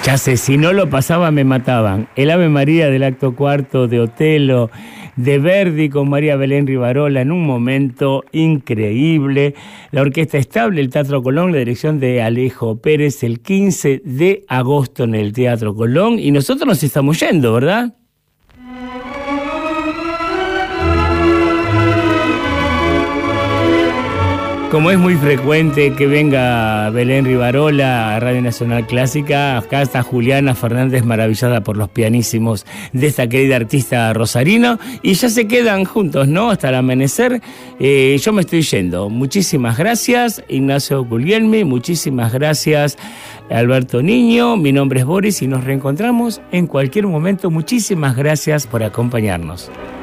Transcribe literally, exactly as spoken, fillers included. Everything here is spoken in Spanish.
Ya sé, si no lo pasaba me mataban. El Ave María del acto cuarto de Otelo, de Verdi con María Belén Rivarola en un momento increíble. La Orquesta Estable, el Teatro Colón, la dirección de Alejo Pérez, el quince de agosto en el Teatro Colón. Y nosotros nos estamos yendo, ¿verdad? Como es muy frecuente que venga Belén Rivarola a Radio Nacional Clásica, acá está Juliana Fernández, maravillada por los pianísimos de esta querida artista rosarina, y ya se quedan juntos, ¿no? Hasta el amanecer. Eh, yo me estoy yendo. Muchísimas gracias, Ignacio Guglielmi, muchísimas gracias, Alberto Niño. Mi nombre es Boris y nos reencontramos en cualquier momento. Muchísimas gracias por acompañarnos.